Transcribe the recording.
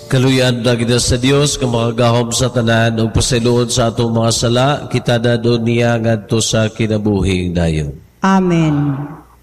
Kaluyan na kita sa Dios, nga makagahom sa tanan, o pasiluod sa atong mga sala, kita na doon niya ngadto sa kinabuhing dayon. Amen.